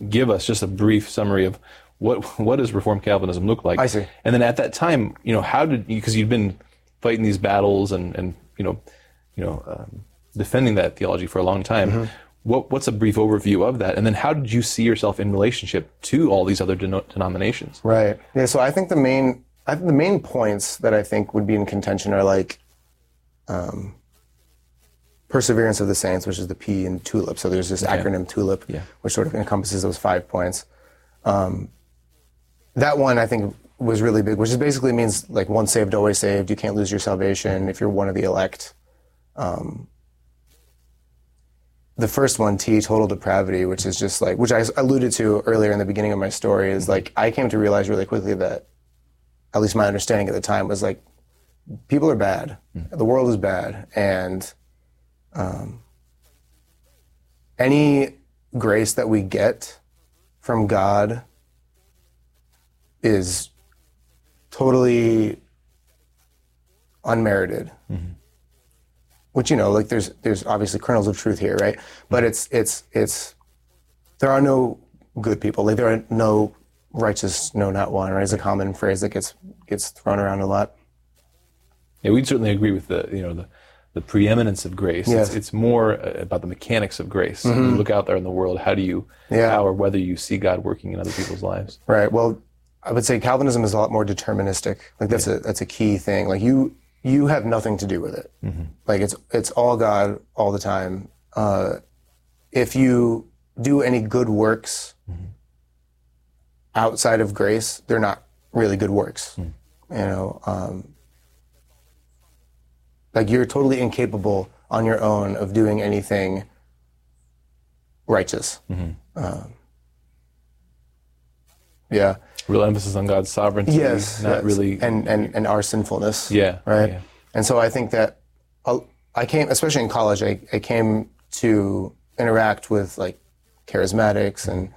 give us just a brief summary of what does Reformed Calvinism look like? I see. And then at that time, how did you, because you'd been fighting these battles and defending that theology for a long time. Mm-hmm. What's a brief overview of that? And then how did you see yourself in relationship to all these other denominations? Right. Yeah. So I think the main points that I think would be in contention are like perseverance of the saints, which is the P in TULIP. So there's this acronym TULIP, which sort of encompasses those 5 points. That one I think was really big, which basically means like once saved, always saved. You can't lose your salvation if you're one of the elect. The first one, T, total depravity, which is just like, which I alluded to earlier in the beginning of my story, is like, I came to realize really quickly that, at least my understanding at the time was like, people are bad. The world is bad. And any grace that we get from God is totally unmerited. Mm-hmm. Which, like there's obviously kernels of truth here, right? But it's there are no good people. Like there are no righteous, no, not one, right? It's a common phrase that gets thrown around a lot. Yeah, we'd certainly agree with the preeminence of grace. Yes. It's more about the mechanics of grace. Mm-hmm. You look out there in the world, how or whether you see God working in other people's lives. Right. Well, I would say Calvinism is a lot more deterministic. Like that's a key thing. Like you have nothing to do with it. Mm-hmm. Like it's all God all the time. If you do any good works outside of grace, they're not really good works. Like you're totally incapable on your own of doing anything righteous. Mm-hmm. Yeah. Real emphasis on God's sovereignty. Yes. Really. And our sinfulness. Yeah. Right. Yeah. And so I think that I came, especially in college, I came to interact with like charismatics and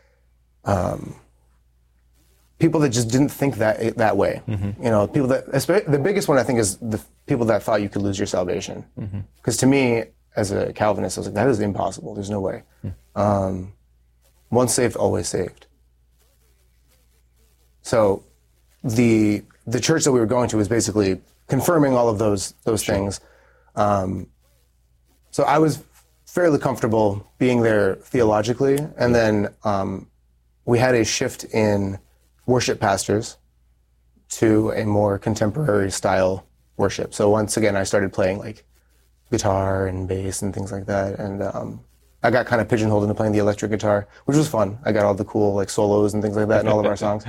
people that just didn't think that way. Mm-hmm. People that, the biggest one I think is the people that thought you could lose your salvation. Because to me, as a Calvinist, I was like, that is impossible. There's no way. Once saved, always saved. So the church that we were going to was basically confirming all of those things. So I was fairly comfortable being there theologically, and then we had a shift in worship pastors to a more contemporary style worship. So once again, I started playing like guitar and bass and things like that, and I got kind of pigeonholed into playing the electric guitar, which was fun. I got all the cool like solos and things like that in all of our songs.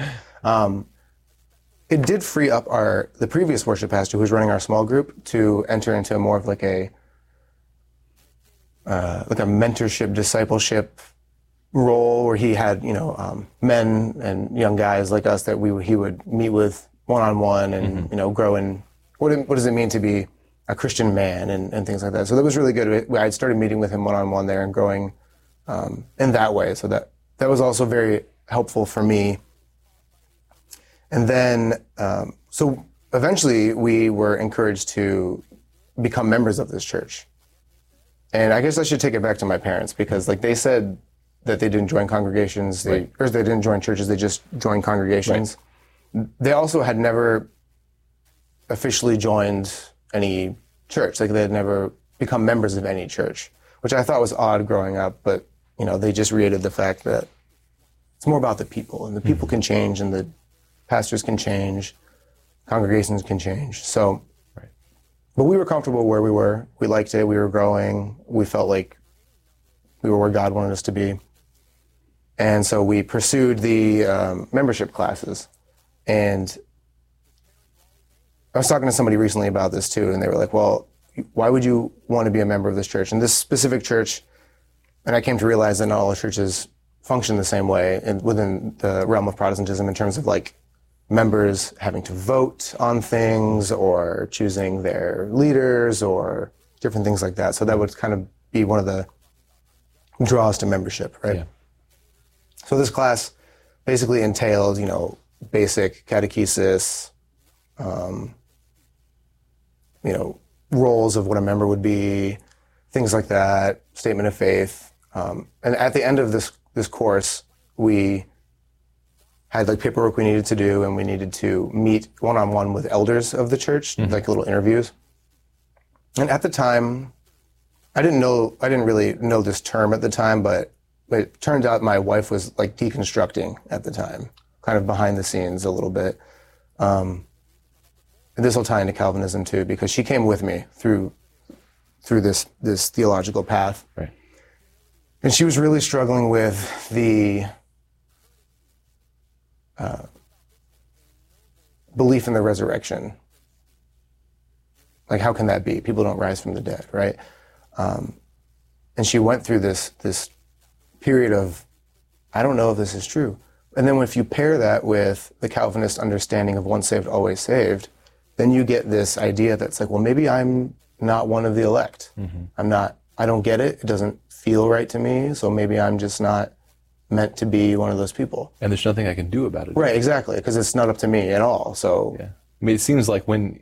It did free up the previous worship pastor who was running our small group to enter into more of like a mentorship, discipleship role where he had, men and young guys like us that he would meet with one-on-one and, grow in what does it mean to be a Christian man and things like that. So that was really good. I started meeting with him one-on-one there and growing in that way. So that was also very helpful for me. And then, so eventually we were encouraged to become members of this church. And I guess I should take it back to my parents because like they said that they didn't join congregations, or they didn't join churches, they just joined congregations. Right. They also had never officially joined any church. Like they had never become members of any church, which I thought was odd growing up, but they just reiterated the fact that it's more about the people, and the people can change, and the pastors can change, congregations can change. So, but we were comfortable where we were. We liked it. We were growing. We felt like we were where God wanted us to be. And so we pursued the membership classes. And I was talking to somebody recently about this too, and they were like, well, why would you want to be a member of this church? And this specific church, and I came to realize that not all churches function the same way within the realm of Protestantism in terms of like members having to vote on things or choosing their leaders or different things like that. So that would kind of be one of the draws to membership, right? Yeah. So this class basically entailed, basic catechesis, roles of what a member would be, things like that, statement of faith. And at the end of this course, we had like paperwork we needed to do, and we needed to meet one-on-one with elders of the church, like little interviews. And at the time, I didn't really know this term at the time, but it turned out my wife was like deconstructing at the time, kind of behind the scenes a little bit. And this will tie into Calvinism too, because she came with me through this theological path. Right. And she was really struggling with the belief in the resurrection. Like, how can that be? People don't rise from the dead, right? And she went through this period of, I don't know if this is true. And then if you pair that with the Calvinist understanding of once saved, always saved, then you get this idea that's like, well, maybe I'm not one of the elect. I don't get it. It doesn't feel right to me. So maybe I'm just not meant to be one of those people. And there's nothing I can do about it. Right, exactly, because it's not up to me at all. So yeah. I mean, it seems like when,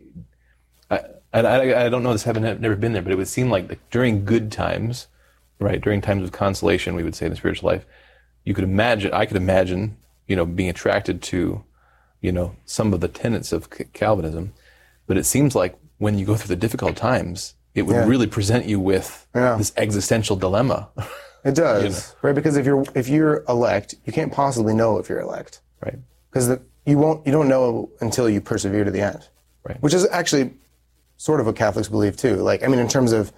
I don't know this, I've never been there, but it would seem like during good times, right, during times of consolation, we would say in the spiritual life, I could imagine, being attracted to, some of the tenets of Calvinism, but it seems like when you go through the difficult times, it would really present you with this existential dilemma. It does, right? Because if you're elect, you can't possibly know if you're elect, right? Because you don't know until you persevere to the end, right? Which is actually sort of what Catholics believe too. Like, I mean, in terms of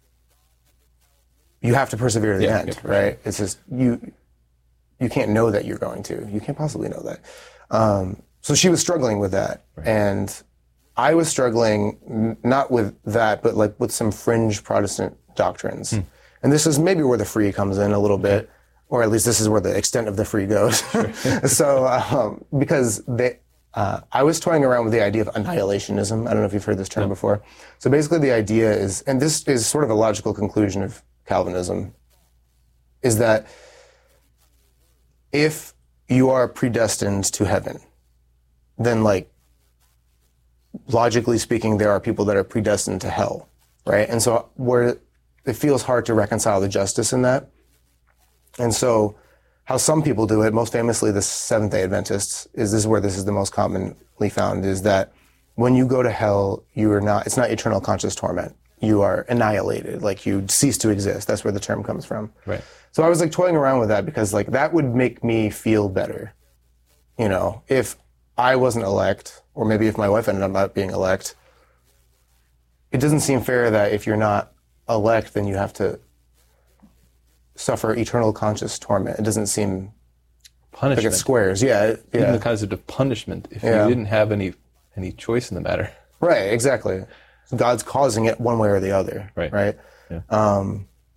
you have to persevere to the end, right? It's just you can't know that you're going to. You can't possibly know that. So she was struggling with that, and I was struggling not with that, but like with some fringe Protestant doctrines. And this is maybe where the free comes in a little bit, or at least this is where the extent of the free goes. So, because I was toying around with the idea of annihilationism. I don't know if you've heard this term before. So basically the idea is, and this is sort of a logical conclusion of Calvinism, is that if you are predestined to heaven, then like, logically speaking, there are people that are predestined to hell, right? And so where it feels hard to reconcile the justice in that. And so how some people do it, most famously the Seventh-day Adventists, this is where this is the most commonly found, is that when you go to hell, it's not eternal conscious torment. You are annihilated, like you cease to exist. That's where the term comes from. Right. So I was like toying around with that because like that would make me feel better. If I wasn't elect, or maybe if my wife ended up not being elect, it doesn't seem fair that if you're not elect, then you have to suffer eternal conscious torment. It doesn't seem punishment. like it squares. Yeah. Even the concept of punishment, if you didn't have any choice in the matter. Right, exactly. God's causing it one way or the other. Right? Yeah.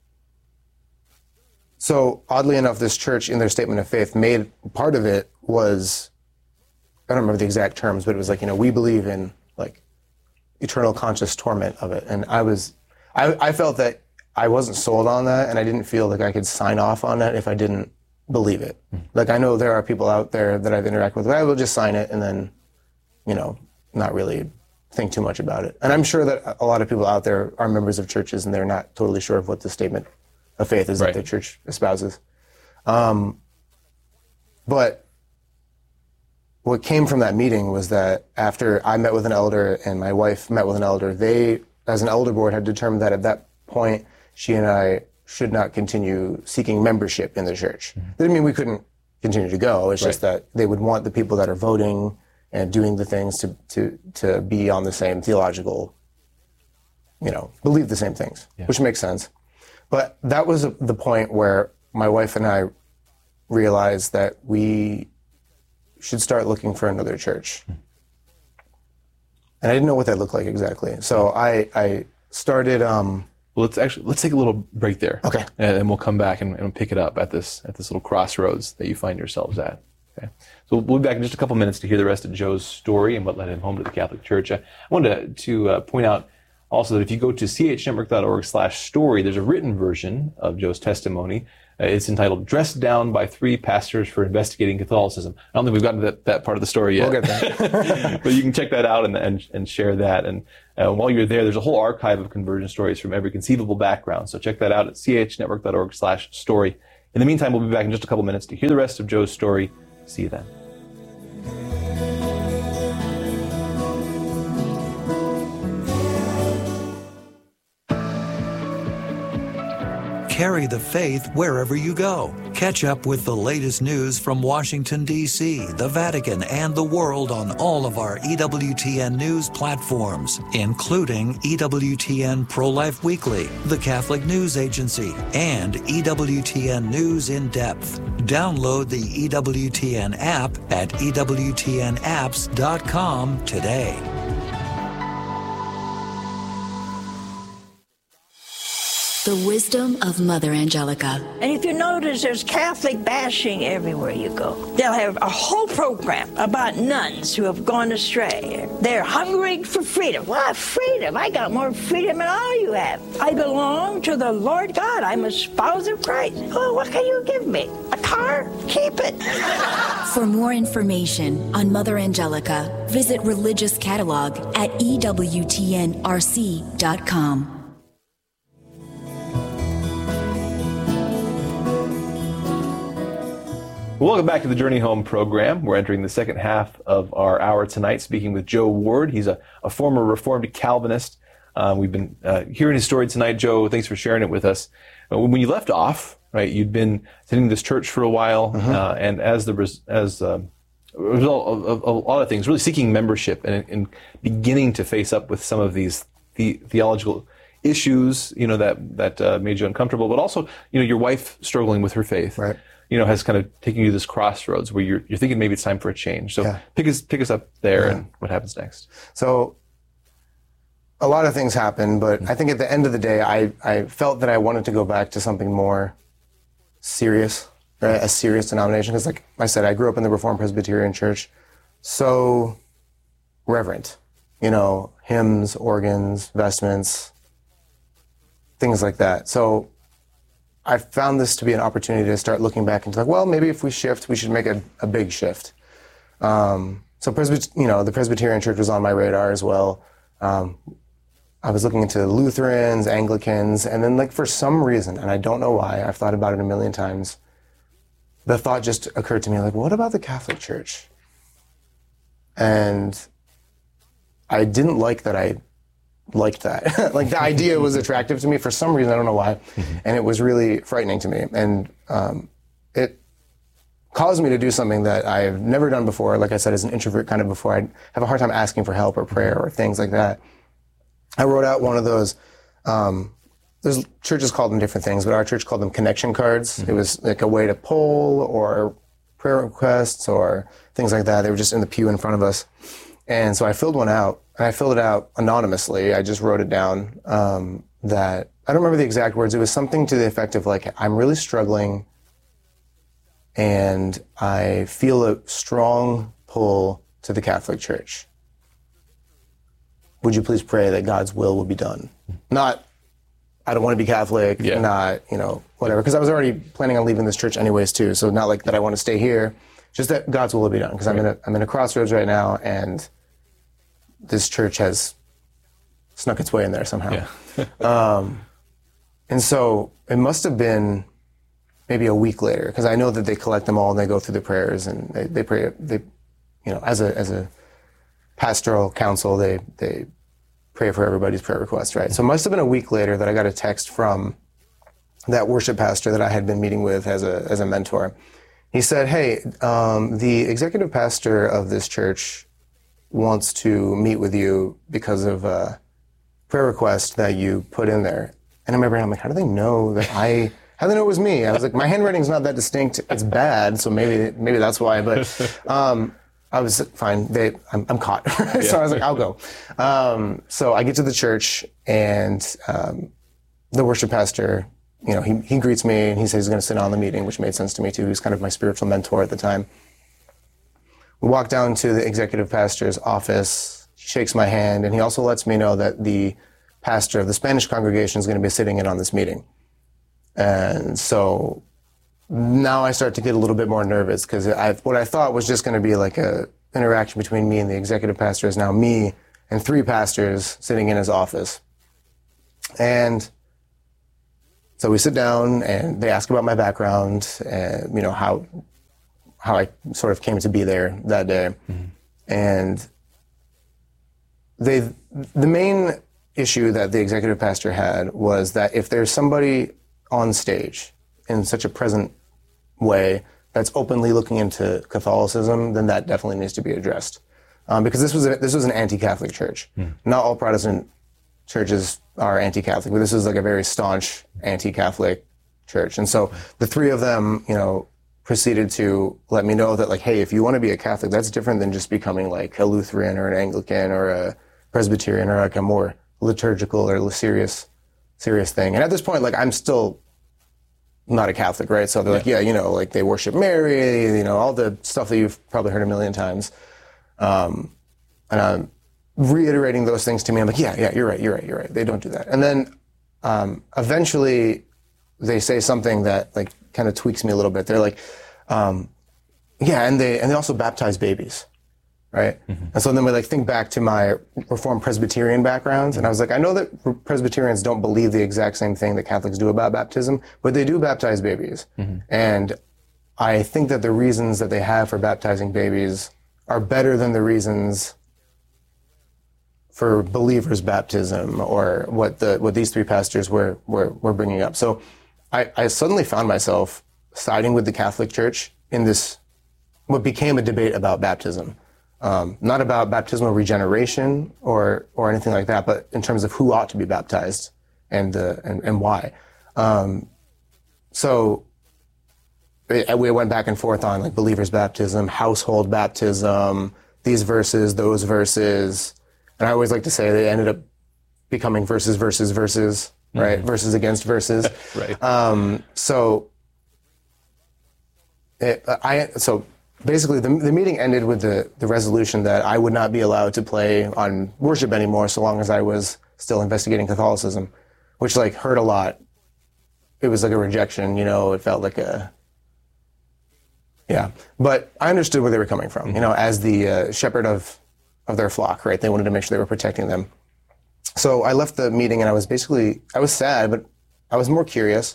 So oddly enough, this church in their statement of faith made part of it was, I don't remember the exact terms, but it was like, we believe in like eternal conscious torment of it. And I felt that I wasn't sold on that, and I didn't feel like I could sign off on that if I didn't believe it. Like, I know there are people out there that I've interacted with, I will just sign it and then, not really think too much about it. And I'm sure that a lot of people out there are members of churches and they're not totally sure of what the statement of faith is that their church espouses. But what came from that meeting was that after I met with an elder and my wife met with an elder, they, as an elder board, had determined that at that point, she and I should not continue seeking membership in the church. That didn't mean we couldn't continue to go. It's just that they would want the people that are voting and doing the things to be on the same theological, believe the same things, which makes sense. But that was the point where my wife and I realized that we should start looking for another church. And I didn't know what that looked like exactly. So I started... Well, let's take a little break there. Okay. And we'll come back and pick it up at this little crossroads that you find yourselves at. Okay. So we'll be back in just a couple minutes to hear the rest of Joe's story and what led him home to the Catholic Church. I wanted to point out also that if you go to chnetwork.org/story, there's a written version of Joe's testimony. It's entitled "Dressed Down by Three Pastors for Investigating Catholicism." I don't think we've gotten to that part of the story yet. We'll get there. But you can check that out and share that. And while you're there, there's a whole archive of conversion stories from every conceivable background. So check that out at chnetwork.org/story. In the meantime, we'll be back in just a couple minutes to hear the rest of Joe's story. See you then. Carry the faith wherever you go. Catch up with the latest news from Washington, D.C., the Vatican, and the world on all of our EWTN news platforms, including EWTN Pro-Life Weekly, the Catholic News Agency, and EWTN News in Depth. Download the EWTN app at EWTNapps.com today. The wisdom of Mother Angelica. And if you notice, there's Catholic bashing everywhere you go. They'll have a whole program about nuns who have gone astray. They're hungering for freedom. What freedom? I got more freedom than all you have. I belong to the Lord God. I'm a spouse of Christ. Oh, what can you give me? A car? Keep it. For more information on Mother Angelica, visit Religious Catalog at EWTNRC.com. Welcome back to the Journey Home program. We're entering the second half of our hour tonight, speaking with Joe Ward. He's a former Reformed Calvinist. We've been hearing his story tonight. Joe, thanks for sharing it with us. When you left off, right, you'd been attending this church for a while, and as a result of a lot of things, really seeking membership and beginning to face up with some of these theological issues, that made you uncomfortable, but also, your wife struggling with her faith. Right. Has kind of taken you to this crossroads where you're thinking maybe it's time for a change. So pick us up there and what happens next. So a lot of things happen, but I think at the end of the day, I felt that I wanted to go back to something more serious, right? A serious denomination. Because like I said, I grew up in the Reformed Presbyterian Church, so reverent, hymns, organs, vestments, things like that. So I found this to be an opportunity to start looking back into maybe if we shift, we should make a big shift. So the Presbyterian Church was on my radar as well. I was looking into Lutherans, Anglicans, and then for some reason, and I don't know why, I've thought about it a million times, the thought just occurred to me, what about the Catholic Church? And I didn't like that I liked that. The idea was attractive to me for some reason, I don't know why, and it was really frightening to me. And it caused me to do something that I've never done before. Like I said, as an introvert kind of before, I'd have a hard time asking for help or prayer or things like that. I wrote out one of those, there's churches called them different things, but our church called them connection cards. It was like a way to poll or prayer requests or things like that. They were just in the pew in front of us. And so I filled one out, and I filled it out anonymously. I just wrote it down that, I don't remember the exact words. It was something to the effect of I'm really struggling and I feel a strong pull to the Catholic Church. Would you please pray that God's will be done? Not, I don't want to be Catholic, not, whatever. Because I was already planning on leaving this church anyways too. So not that I want to stay here, just that God's will be done. Because I'm in a crossroads right now, and this church has snuck its way in there somehow. And so it must have been maybe a week later, because I know that they collect them all and they go through the prayers and they pray, as a pastoral council, they pray for everybody's prayer requests, right? So it must have been a week later that I got a text from that worship pastor that I had been meeting with as a mentor. He said, hey, the executive pastor of this church wants to meet with you because of a prayer request that you put in there. And in my brain, I'm like, how do they know it was me? I was like, my handwriting's not that distinct. It's bad, so maybe that's why. But I was fine. I'm caught. So I was like, I'll go. So I get to the church, and the worship pastor, he greets me, and he says he's going to sit on the meeting, which made sense to me too. He was kind of my spiritual mentor at the time. We walk down to the executive pastor's office. He shakes my hand, and he also lets me know that the pastor of the Spanish congregation is going to be sitting in on this meeting. And so now I start to get a little bit more nervous, because what I thought was just going to be like a interaction between me and the executive pastor is now me and 3 pastors sitting in his office. And So we sit down and they ask about my background and, you know, how I sort of came to be there that day. And the main issue that the executive pastor had was that if there's somebody on stage in such a present way that's openly looking into Catholicism, then that definitely needs to be addressed. Because this was an anti-Catholic church. Not all Protestant churches are anti-Catholic, but this is like a very staunch anti-Catholic church. And so the three of them, you know, proceeded to let me know that, like, hey, if you want to be a Catholic, that's different than just becoming like a Lutheran or an Anglican or a Presbyterian or like a more liturgical or serious thing. And at this point, like, I'm still not a Catholic, right? So they're like, yeah, you know, like they worship Mary, you know, all the stuff that you've probably heard a million times. And I'm reiterating those things to me. I'm like, yeah, you're right. They don't do that. And then eventually they say something that like kind of tweaks me a little bit. They're like, yeah, and they also baptize babies, right? And so then we like think back to my Reformed Presbyterian background, and I was like, I know that Presbyterians don't believe the exact same thing that Catholics do about baptism, but they do baptize babies. And I think that the reasons that they have for baptizing babies are better than the reasons for believers' baptism or what these three pastors were bringing up. So I suddenly found myself siding with the Catholic Church in this, what became a debate about baptism. Not about baptismal regeneration or anything like that, but in terms of who ought to be baptized and why. So we went back and forth on like believers' baptism, household baptism, these verses, those verses. And I always like to say they ended up becoming verses, right? Verses against verses. Right. So basically the meeting ended with the resolution that I would not be allowed to play on worship anymore so long as I was still investigating Catholicism, which like hurt a lot. It was like a rejection, you know, it felt like but I understood where they were coming from, you know, as the shepherd of their flock, right? They wanted to make sure they were protecting them. So I left the meeting and I was sad, but I was more curious.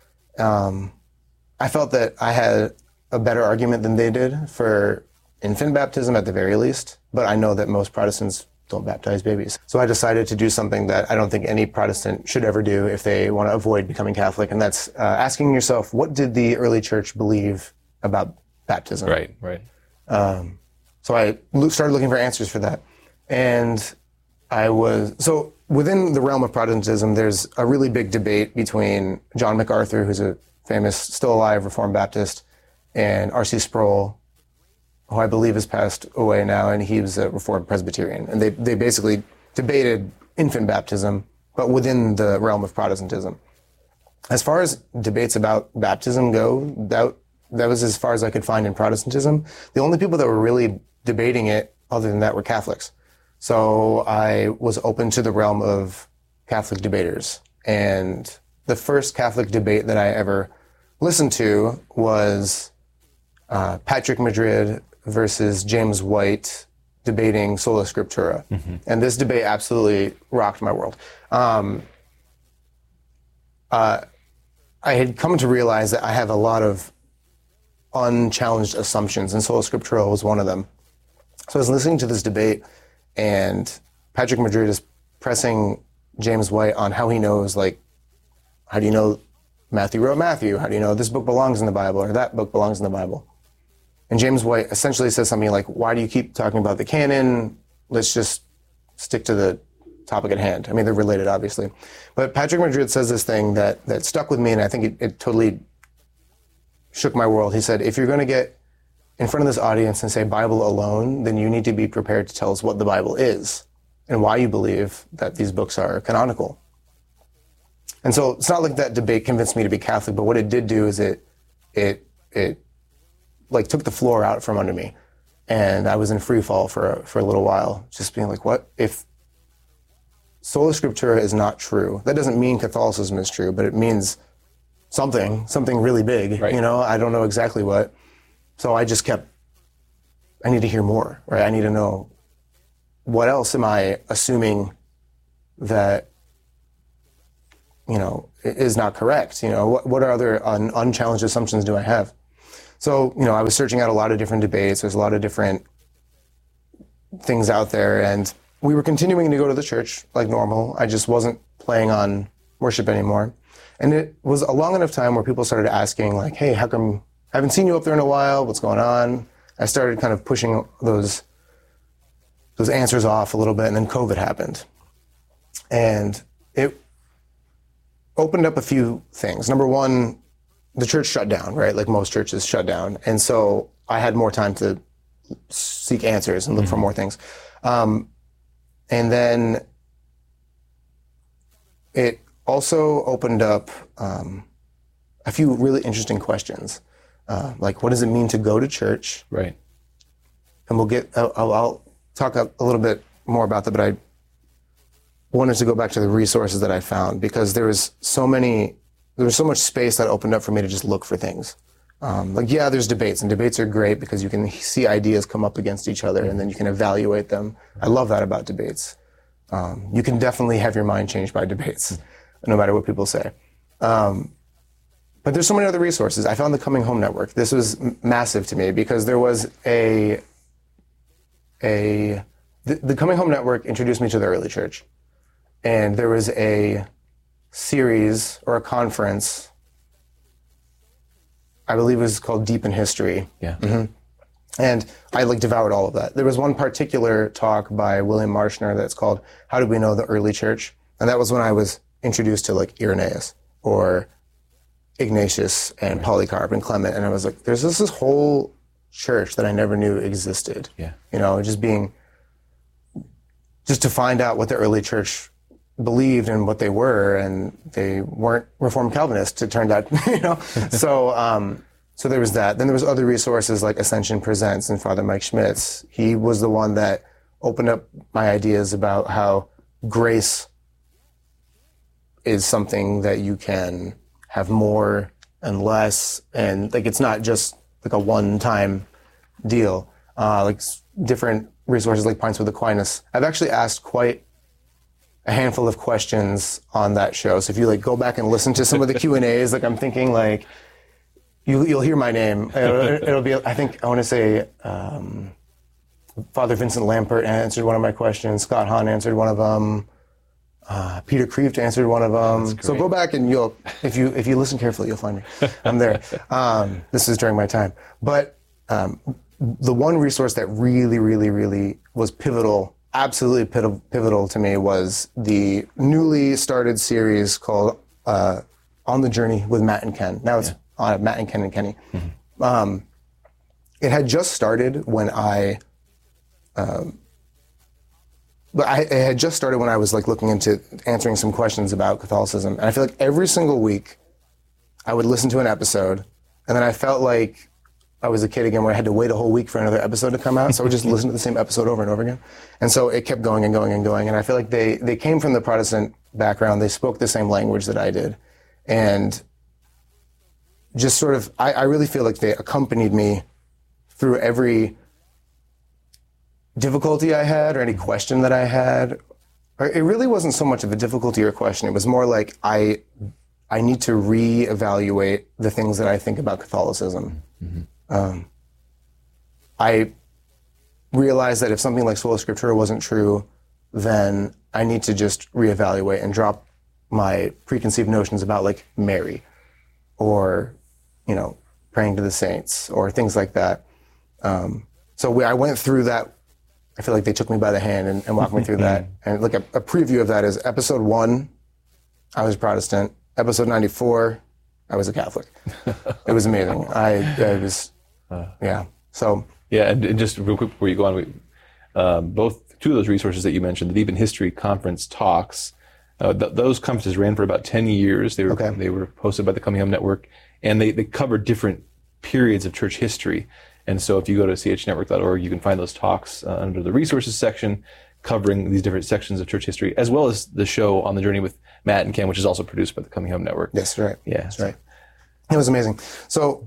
I felt that I had a better argument than they did for infant baptism at the very least, but I know that most Protestants don't baptize babies. So I decided to do something that I don't think any Protestant should ever do if they want to avoid becoming Catholic, and that's asking yourself, what did the early church believe about baptism? Right. So I started looking for answers for that. And so within the realm of Protestantism, there's a really big debate between John MacArthur, who's a famous, still alive Reformed Baptist, and R.C. Sproul, who I believe has passed away now, and he was a Reformed Presbyterian. And they basically debated infant baptism, but within the realm of Protestantism. As far as debates about baptism go, that was as far as I could find in Protestantism. The only people that were really debating it other than that were Catholics. So I was open to the realm of Catholic debaters. And the first Catholic debate that I ever listened to was Patrick Madrid versus James White debating Sola Scriptura. And this debate absolutely rocked my world. I had come to realize that I have a lot of unchallenged assumptions, and Sola Scriptura was one of them. So I was listening to this debate, and Patrick Madrid is pressing James White on how he knows, like, how do you know Matthew wrote Matthew? How do you know this book belongs in the Bible or that book belongs in the Bible? And James White essentially says something like, why do you keep talking about the canon? Let's just stick to the topic at hand. I mean, they're related, obviously. But Patrick Madrid says this thing that stuck with me, and I think it totally shook my world. He said, if you're going to get in front of this audience and say Bible alone, then you need to be prepared to tell us what the Bible is and why you believe that these books are canonical. And so it's not like that debate convinced me to be Catholic, but what it did do is it like took the floor out from under me. And I was in free fall for a little while, just being like, what? If Sola Scriptura is not true, that doesn't mean Catholicism is true, but it means something really big, right. You know, I don't know exactly what. So I just I need to hear more, right? I need to know, what else am I assuming that is not correct? What are other unchallenged assumptions do I have? So, I was searching out a lot of different debates. There's a lot of different things out there, and we were continuing to go to the church like normal. I just wasn't playing on worship anymore. And it was a long enough time where people started asking, like, hey, how come I haven't seen you up there in a while? What's going on? I started kind of pushing those answers off a little bit, and then COVID happened. And it opened up a few things. Number one, the church shut down, right? Like most churches shut down. And so I had more time to seek answers and look for more things. And then it also opened up a few really interesting questions. Like, what does it mean to go to church? Right. And I'll talk a little bit more about that, but I wanted to go back to the resources that I found, because there was so much space that opened up for me to just look for things. There's debates, and debates are great because you can see ideas come up against each other and then you can evaluate them. I love that about debates. You can definitely have your mind changed by debates, no matter what people say. But there's so many other resources. I found the Coming Home Network. This was massive to me because there was the Coming Home Network introduced me to the early church. And there was a series or a conference, I believe it was called Deep in History. Yeah. Mm-hmm. And I devoured all of that. There was one particular talk by William Marshner that's called How Did We Know the Early Church? And that was when I was introduced to Irenaeus or Ignatius and Polycarp and Clement. And I was like, there's this whole church that I never knew existed. Yeah. Just to find out what the early church believed and what they were, and they weren't Reformed Calvinists, it turned out, So there was that. Then there was other resources like Ascension Presents and Father Mike Schmitz. He was the one that opened up my ideas about how grace is something that you can have more and less, and it's not just a one-time deal. Different resources like Pints with Aquinas. I've actually asked quite a handful of questions on that show. So if you go back and listen to some of the Q&As, I'm thinking you'll hear my name. It'll be, I think, I want to say, Father Vincent Lampert answered one of my questions. Scott Hahn answered one of them. Peter Kreeft answered one of them. So go back and if you listen carefully, you'll find me. I'm there. This is during my time. But the one resource that really, really, really was pivotal, absolutely pivotal to me, was the newly started series called On the Journey with Matt and Ken. Now it's on Matt and Ken and Kenny. Mm-hmm. It had just started when it had just started when I was looking into answering some questions about Catholicism. And I feel like every single week I would listen to an episode, and then I felt like I was a kid again where I had to wait a whole week for another episode to come out. So I would just listen to the same episode over and over again. And so it kept going and going and going. And I feel like they came from the Protestant background. They spoke the same language that I did. And just sort of, I really feel like they accompanied me through every difficulty I had or any question that I had. It really wasn't so much of a difficulty or question. It was more like I need to reevaluate the things that I think about Catholicism. Mm-hmm. I realized that if something like Sola Scriptura wasn't true, then I need to just reevaluate and drop my preconceived notions about Mary or, praying to the saints or things like that. So I went through that. I feel like they took me by the hand and walked me through that. And a preview of that is episode 1, I was Protestant. Episode 94, I was a Catholic. It was amazing. So. Yeah, and just real quick before you go on, two of those resources that you mentioned, the Deep in History conference talks, those conferences ran for about 10 years. They were hosted by the Coming Home Network, and they covered different periods of church history. And so if you go to chnetwork.org, you can find those talks under the resources section covering these different sections of church history, as well as the show On the Journey with Matt and Ken, which is also produced by the Coming Home Network. That's right. Yeah. That's right. It was amazing. So,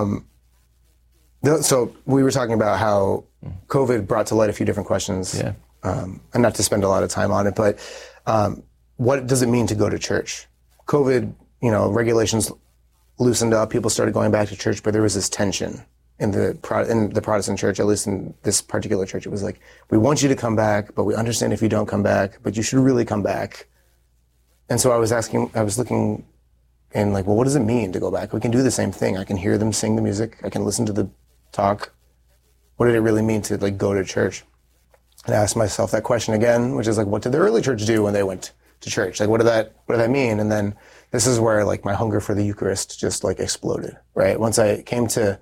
so we were talking about how COVID brought to light a few different questions. Yeah. And not to spend a lot of time on it, but what does it mean to go to church? COVID, regulations loosened up, people started going back to church, but there was this tension in the Protestant church, at least in this particular church. It was like, we want you to come back, but we understand if you don't come back, but you should really come back. And so I was looking and like, well, what does it mean to go back? We can do the same thing. I can hear them sing the music. I can listen to the talk. What did it really mean to like go to church? And I asked myself that question again, which is like, what did the early church do when they went to church? Like, what did that mean? And then this is where like my hunger for the Eucharist just like exploded, right? Once I came to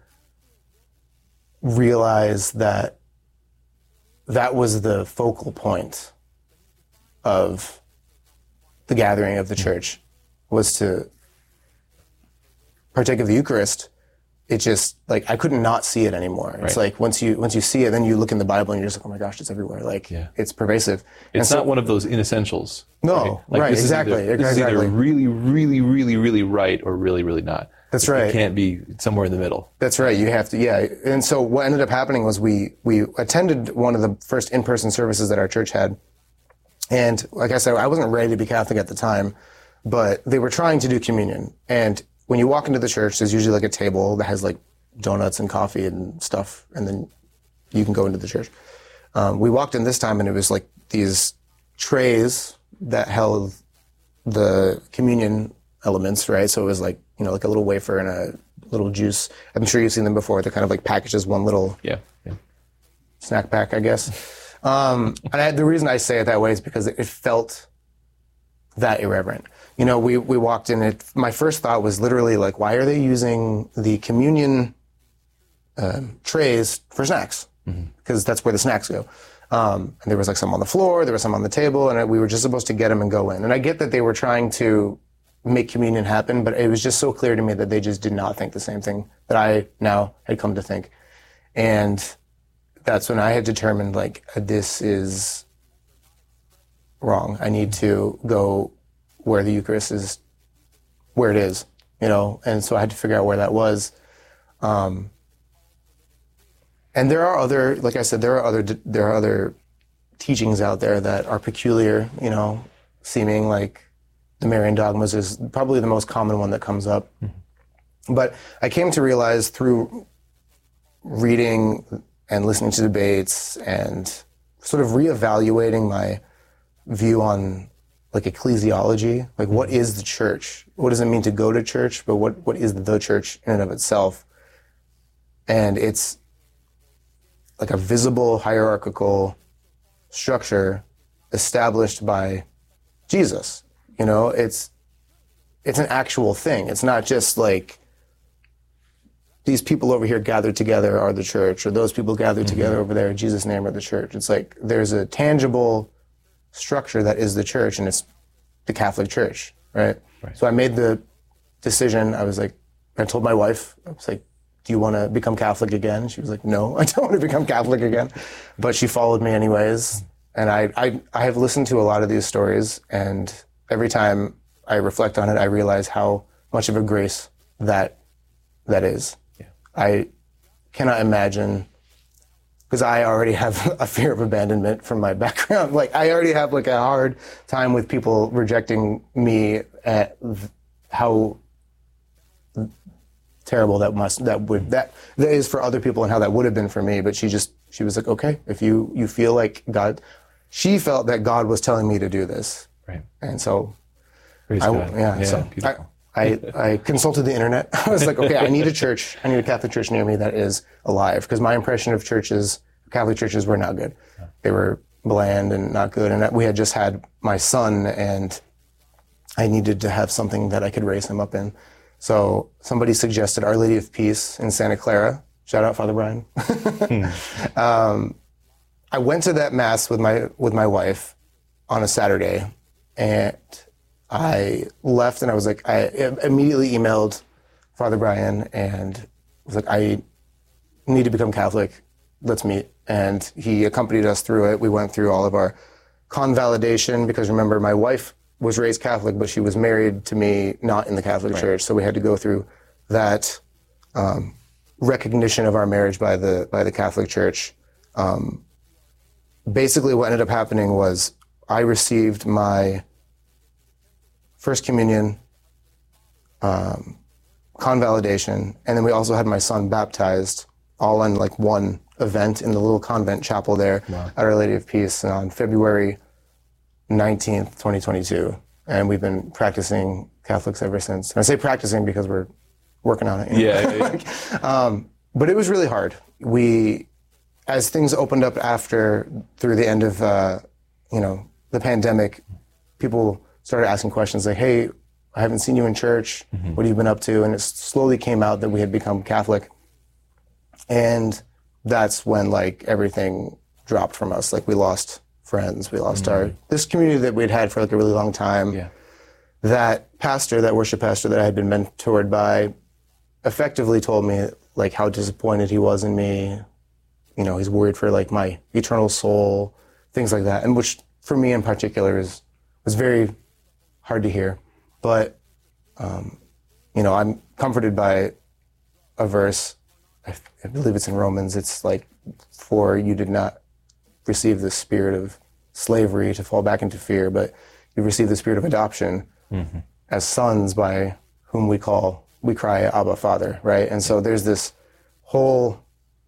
realize that was the focal point of the gathering of the church, was to partake of the Eucharist. It just like I couldn't not see it anymore. It's like once you see it, then you look in the Bible and you're just like, oh my gosh, it's everywhere. Like it's pervasive. It's not one of those inessentials. No, Like, right? This Exactly. Is either really, really, really, really right or really, really not. That's right. It can't be somewhere in the middle. That's right. You have to, yeah. And so what ended up happening was we attended one of the first in-person services that our church had. And like I said, I wasn't ready to be Catholic at the time, but they were trying to do communion. And when you walk into the church, there's usually like a table that has like donuts and coffee and stuff, and then you can go into the church. We walked in this time and it was like these trays that held the communion elements, right? So it was like, like a little wafer and a little juice. I'm sure you've seen them before. They're kind of like packaged as one little snack pack, I guess. And the reason I say it that way is because it felt that irreverent. We walked in, my first thought was literally like, why are they using the communion trays for snacks? Because that's where the snacks go. And there was like some on the floor, there was some on the table, and we were just supposed to get them and go in. And I get that they were trying to make communion happen, but it was just so clear to me that they just did not think the same thing that I now had come to think. And that's when I had determined like, this is wrong. I need to go where the Eucharist is, where it is, and so I had to figure out where that was. And there are other, like I said, there are other teachings out there that are peculiar, seeming like the Marian dogmas is probably the most common one that comes up. But I came to realize through reading and listening to debates and sort of reevaluating my view on like ecclesiology, like what is the church? What does it mean to go to church? But what is the church in and of itself? And it's like a visible hierarchical structure established by Jesus. It's an actual thing. It's not just like these people over here gathered together are the church, or those people gathered together over there in Jesus' name are the church. It's like there's a tangible structure that is the church, and it's the Catholic Church, right? So I made the decision. I told my wife, I was like, do you want to become Catholic again? She was like, no, I don't want to become Catholic again. But she followed me anyways. And I have listened to a lot of these stories, and every time I reflect on it, I realize how much of a grace that is. I cannot imagine, because I already have a fear of abandonment from my background. Like I already have like a hard time with people rejecting me at how terrible that is for other people and how that would have been for me. But she was like, okay, if you feel like God, she felt that God was telling me to do this. Right. And so, I consulted the internet. I was like, okay, I need a Catholic church near me that is alive. Because my impression of Catholic churches were not good. They were bland and not good. And we had just had my son, and I needed to have something that I could raise him up in. So somebody suggested Our Lady of Peace in Santa Clara. Shout out Father Brian. I went to that mass with my wife on a Saturday, and I left, and I was like, I immediately emailed Father Brian and was like, I need to become Catholic. Let's meet. And he accompanied us through it. We went through all of our convalidation, because remember, my wife was raised Catholic, but she was married to me not in the Catholic Church. So we had to go through that recognition of our marriage by the Catholic Church. Basically, what ended up happening was I received my First Communion convalidation, and then we also had my son baptized all in like one event in the little convent chapel there at Our Lady of Peace on February 19th, 2022. And we've been practicing Catholics ever since. And I say practicing because we're working on it. But it was really hard. As things opened up through the end of, the pandemic, people started asking questions like, hey, I haven't seen you in church. What have you been up to? And it slowly came out that we had become Catholic. And that's when like everything dropped from us. Like we lost friends. We lost this community that we'd had for like a really long time. Yeah. That worship pastor that I had been mentored by effectively told me like how disappointed he was in me. You know, he's worried for like my eternal soul, things like that. And which for me in particular was very hard to hear. But, I'm comforted by a verse. I believe it's in Romans. It's like, for you did not receive the spirit of slavery to fall back into fear, but you received the spirit of adoption as sons by whom we cry, Abba, Father, right? And so there's this whole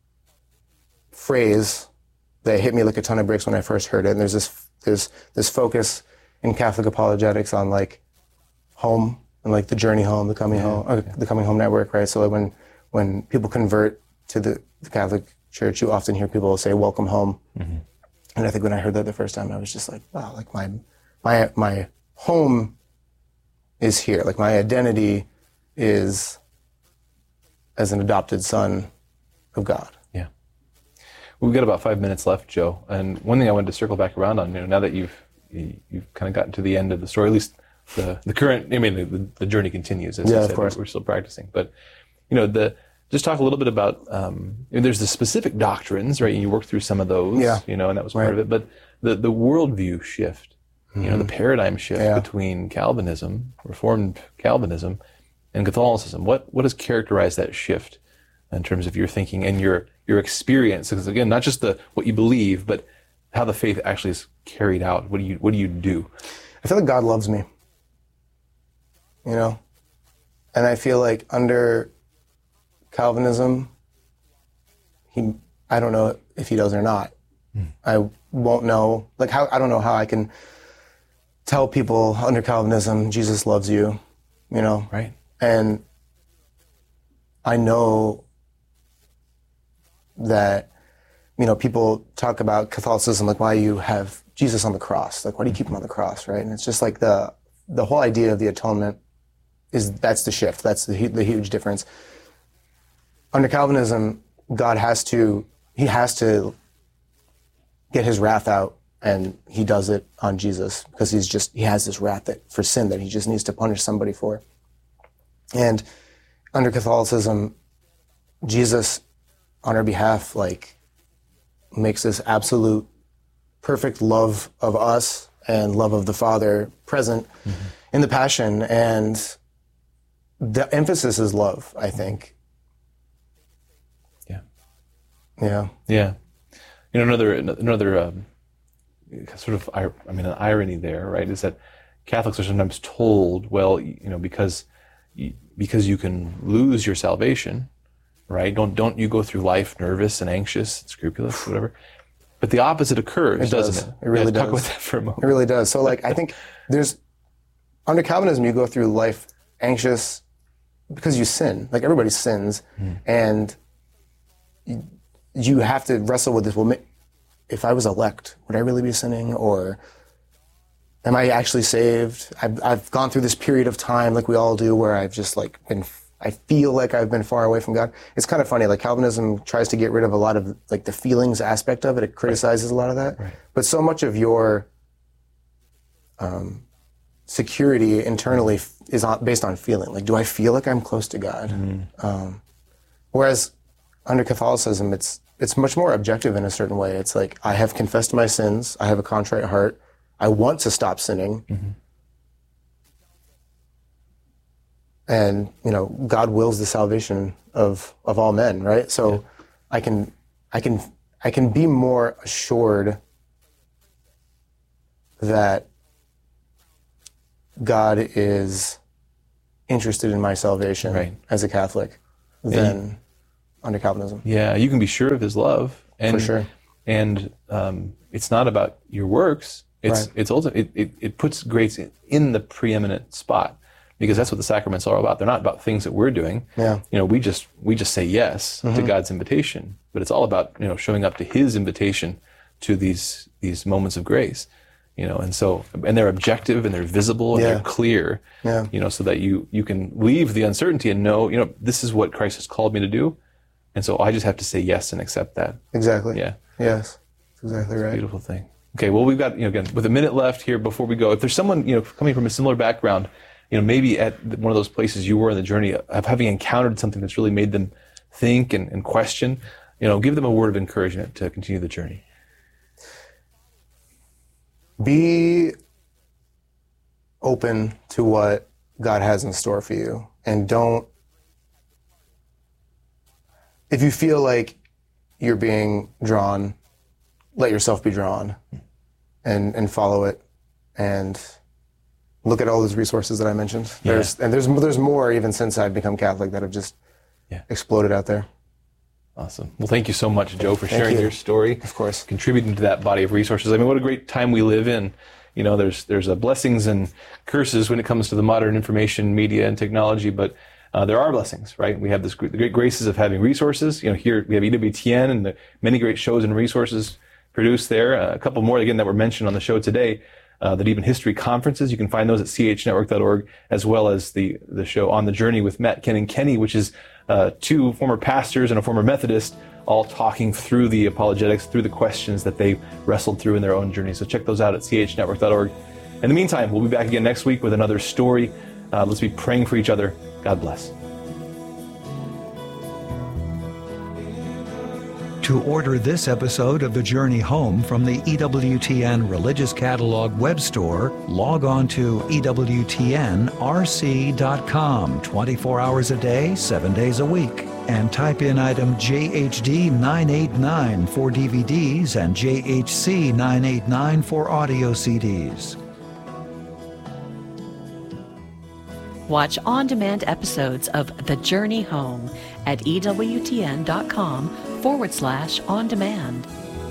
phrase that hit me like a ton of bricks when I first heard it. And there's this focus in Catholic apologetics on like home and like the journey home, the coming home, the Coming Home Network, right? So like when people convert to the Catholic Church, you often hear people say, welcome home. And I think when I heard that the first time, I was just like, wow, like my home is here. Like my identity is as an adopted son of God. Yeah. We've got about 5 minutes left, Joe. And one thing I wanted to circle back around on, now that you've kind of gotten to the end of the story, at least the current, the journey continues, as you said, of course. We're still practicing. But, just talk a little bit about, there's the specific doctrines, right? You work through some of those, and that was part of it. But the worldview shift, the paradigm shift between Calvinism, Reformed Calvinism, and Catholicism. What has characterized that shift in terms of your thinking and your experience? Because again, not just what you believe, but how the faith actually is carried out. What do you do? I feel like God loves me. And I feel like under Calvinism, I don't know if he does or not. I won't know. I don't know how I can tell people under Calvinism, Jesus loves you, Right. And I know that, people talk about Catholicism, like why you have Jesus on the cross, like why do you keep him on the cross, right? And it's just like the whole idea of the atonement that's the shift, that's the huge difference. Under Calvinism, God has to get his wrath out, and he does it on Jesus because he has this wrath for sin that he just needs to punish somebody for. And under Catholicism, Jesus, on our behalf, makes this absolute perfect love of us and love of the Father present in the Passion, and the emphasis is love, I think. Yeah. Another sort of, an irony there, right, is that Catholics are sometimes told, well, because you can lose your salvation, right? Don't you go through life nervous and anxious, and scrupulous, whatever. But the opposite occurs, doesn't it? It really does. Talk about that for a moment. It really does. So, I think under Calvinism, you go through life anxious because you sin. Like, everybody sins. And you have to wrestle with this. Well, if I was elect, would I really be sinning? Or am I actually saved? I've gone through this period of time, like we all do, where I've just I feel like I've been far away from God. It's kind of funny, Calvinism tries to get rid of a lot of the feelings aspect of it. It criticizes a lot of that. Right. But so much of your security internally is based on feeling. Do I feel like I'm close to God? Whereas under Catholicism, it's much more objective in a certain way. It's I have confessed my sins. I have a contrite heart. I want to stop sinning. And, God wills the salvation of all men, right? So I can be more assured that God is interested in my salvation Right. as a Catholic than under Calvinism. Yeah, you can be sure of his love. And, For sure. And it's not about your works. It's ultimately, it puts grace in the preeminent spot, because that's what the sacraments are about. They're not about things that we're doing. Yeah. We just say yes to God's invitation, but it's all about, showing up to his invitation to these moments of grace. And they're objective and they're visible and they're clear, so that you can leave the uncertainty and know, this is what Christ has called me to do. And so I just have to say yes and accept that. Exactly. Yeah. Yes. That's exactly right. Beautiful thing. Okay. Well, we've got, again, with a minute left here before we go, if there's someone, coming from a similar background, maybe at one of those places you were in the journey of having encountered something that's really made them think and question, give them a word of encouragement to continue the journey. Be open to what God has in store for you, and if you feel like you're being drawn, let yourself be drawn and follow it, and look at all those resources that I mentioned. Yeah. There's more even since I've become Catholic that have just exploded out there. Awesome. Well, thank you so much, Joe, for sharing your story. Of course. Contributing to that body of resources. I mean, what a great time we live in. There's blessings and curses when it comes to the modern information, media, and technology, but there are blessings, right? We have the great graces of having resources. Here we have EWTN and the many great shows and resources produced there. A couple more, again, that were mentioned on the show today. That even history conferences, you can find those at chnetwork.org, as well as the show On the Journey with Matt, Ken, and Kenny, which is two former pastors and a former Methodist, all talking through the apologetics, through the questions that they wrestled through in their own journey. So check those out at chnetwork.org. In the meantime, we'll be back again next week with another story. Let's be praying for each other. God bless. To order this episode of The Journey Home from the EWTN Religious Catalog web store, log on to EWTNRC.com 24 hours a day, 7 days a week, and type in item JHD 989 for DVDs and JHC 989 for audio CDs. Watch on-demand episodes of The Journey Home at EWTN.com/on-demand.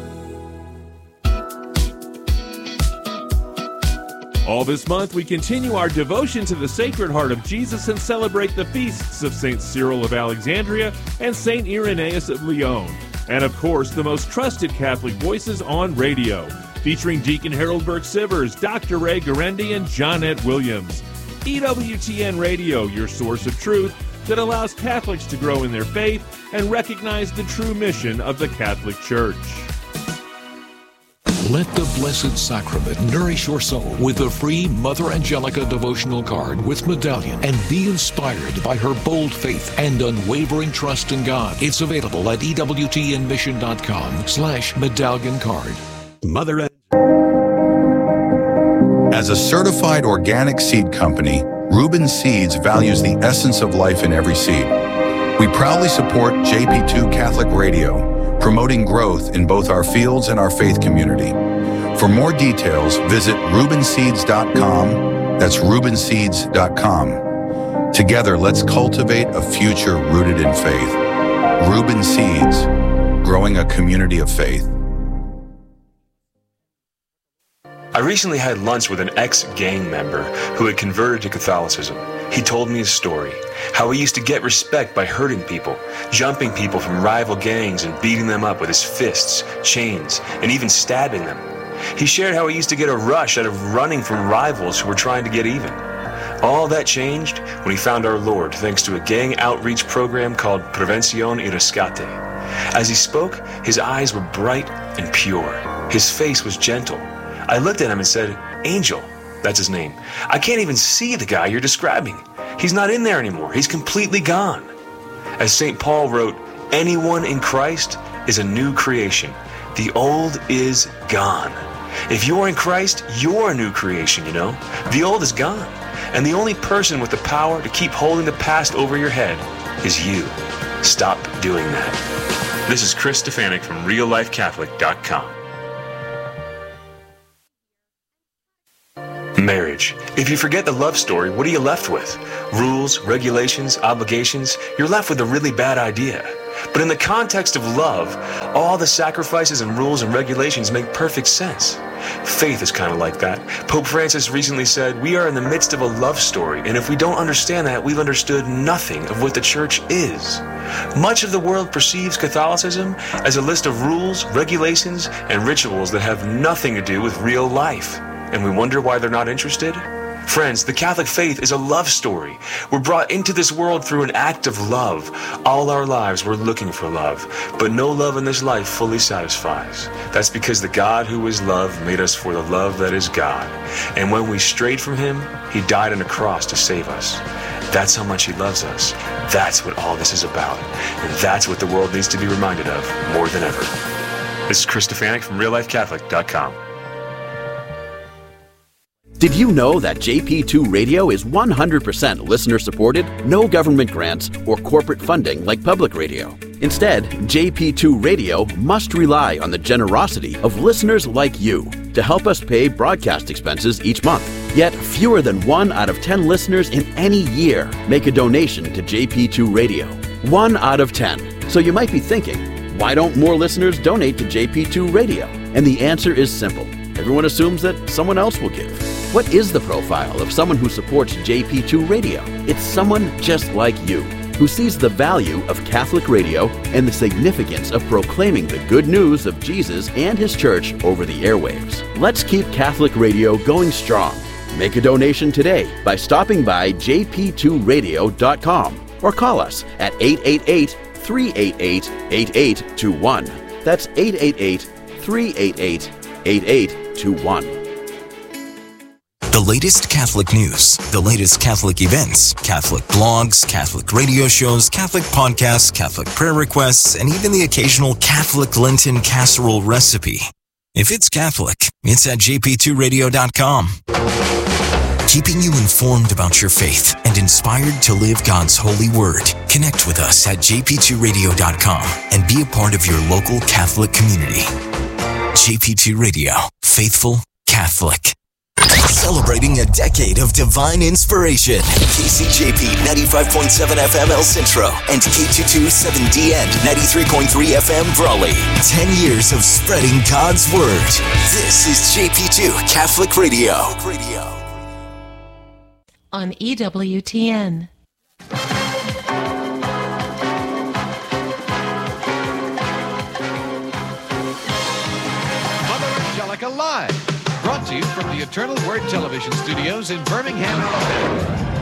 All this month, we continue our devotion to the Sacred Heart of Jesus and celebrate the feasts of St. Cyril of Alexandria and St. Irenaeus of Lyon. And of course, the most trusted Catholic voices on radio, featuring Deacon Harold Burke-Sivers, Dr. Ray Guarendi, and Johnette Williams. EWTN Radio, your source of truth that allows Catholics to grow in their faith and recognize the true mission of the Catholic Church. Let the Blessed Sacrament nourish your soul with a free Mother Angelica devotional card with medallion, and be inspired by her bold faith and unwavering trust in God. It's available at EWTNmission.com/medallion card. Mother. As a certified organic seed company, Reuben Seeds values the essence of life in every seed. We proudly support JP2 Catholic Radio, promoting growth in both our fields and our faith community. For more details, visit ReubenSeeds.com. That's ReubenSeeds.com. Together, let's cultivate a future rooted in faith. Reuben Seeds, growing a community of faith. I recently had lunch with an ex-gang member who had converted to Catholicism. He told me his story, how he used to get respect by hurting people, jumping people from rival gangs and beating them up with his fists, chains, and even stabbing them. He shared how he used to get a rush out of running from rivals who were trying to get even. All that changed when he found our Lord thanks to a gang outreach program called Prevención y Rescate. As he spoke, his eyes were bright and pure. His face was gentle. I looked at him and said, "Angel," that's his name, "I can't even see the guy you're describing. He's not in there anymore. He's completely gone." As St. Paul wrote, "Anyone in Christ is a new creation. The old is gone." If you're in Christ, you're a new creation, you know. The old is gone. And the only person with the power to keep holding the past over your head is you. Stop doing that. This is Chris Stefanik from RealLifeCatholic.com. Marriage. If you forget the love story, what are you left with? Rules, regulations, obligations. You're left with a really bad idea. But in the context of love, all the sacrifices and rules and regulations make perfect sense. Faith is kind of like that. Pope Francis recently said, we are in the midst of a love story, and if we don't understand that, we've understood nothing of what the church is. Much of the world perceives Catholicism as a list of rules, regulations, and rituals that have nothing to do with real life. And we wonder why they're not interested? Friends, the Catholic faith is a love story. We're brought into this world through an act of love. All our lives we're looking for love, but no love in this life fully satisfies. That's because the God who is love made us for the love that is God. And when we strayed from Him, He died on a cross to save us. That's how much He loves us. That's what all this is about. And that's what the world needs to be reminded of more than ever. This is Chris Stefanik from RealLifeCatholic.com. Did you know that JP2 Radio is 100% listener-supported? No government grants or corporate funding like public radio. Instead, JP2 Radio must rely on the generosity of listeners like you to help us pay broadcast expenses each month. Yet, fewer than 1 out of 10 listeners in any year make a donation to JP2 Radio. 1 out of 10. So you might be thinking, why don't more listeners donate to JP2 Radio? And the answer is simple. Everyone assumes that someone else will give. What is the profile of someone who supports JP2 Radio? It's someone just like you, who sees the value of Catholic radio and the significance of proclaiming the good news of Jesus and His Church over the airwaves. Let's keep Catholic radio going strong. Make a donation today by stopping by jp2radio.com or call us at 888-388-8821. That's 888-388-8821. The latest Catholic news, the latest Catholic events, Catholic blogs, Catholic radio shows, Catholic podcasts, Catholic prayer requests, and even the occasional Catholic Lenten casserole recipe. If it's Catholic, it's at jp2radio.com. Keeping you informed about your faith and inspired to live God's holy word. Connect with us at jp2radio.com and be a part of your local Catholic community. JP2 Radio, faithful Catholic. Celebrating a decade of divine inspiration. KCJP 95.7 FM El Centro and K22 7DN 93.3 FM Brawley. 10 years of spreading God's word. This is JP2 Catholic Radio. On EWTN. Mother Angelica Live. Brought to you from the Eternal Word Television Studios in Birmingham, Alabama.